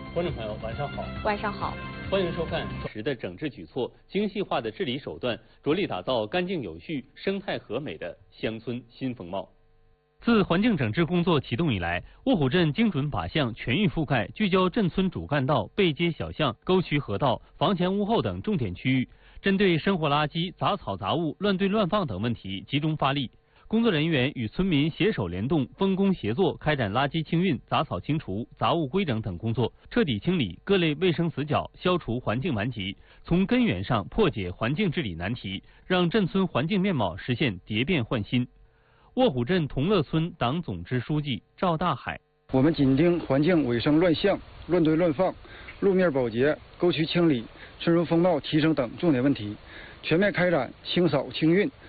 观众朋友，晚上好。 晚上好， 欢迎收看时的整治举措、精细化的治理手段，着力打造干净有序、生态和美的乡村新风貌。自环境整治工作启动以来，卧虎镇精准靶向、全域覆盖，聚焦镇村主干道、背街小巷、沟渠河道、房前屋后等重点区域，针对生活垃圾、杂草杂物乱堆乱放等问题集中发力。工作人员与村民携手联动，分工协作，开展垃圾清运、杂草清除、杂物归整等工作，彻底清理各类卫生死角，消除环境顽疾，从根源上破解环境治理难题，让镇村环境面貌实现蝶变换新。卧虎镇同乐村党总支书记赵大海： 我们紧盯环境卫生乱象、乱堆乱放、路面保洁、沟渠清理、村容风貌提升等重点问题，全面开展清扫清运、